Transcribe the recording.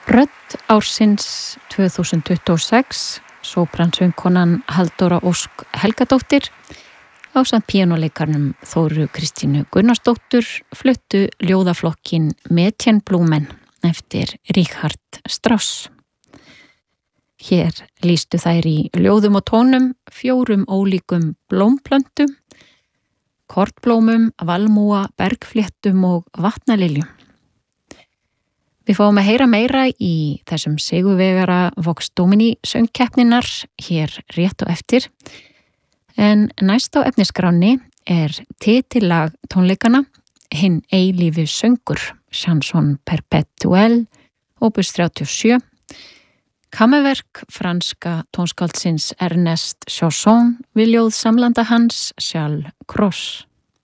Rödd ársins 2026, sópransöngkonan Halldóra Ósk Helgadóttir ásamt píanóleikarnum Þóru Kristínu Gunnarsdóttur fluttu ljóðaflokkin Mädchenblumen eftir Richard Strauss. Hér lýstu þær í ljóðum og tónum 4 ólíkum blómplöntum, kortblómum, valmúa, bergfléttum og vatnaliljum. Við fáum að heyra meira í þessum sigurvegara Vox Domini söngkeppninnar hér rétt og eftir. En næst á efnisskráni titillag tónleikana Hinn eilífi söngur, Chanson perpétuelle, opus 37, kammerverk franska tónskáldsins Ernest Chausson við ljóð samlanda hans Charles Cros.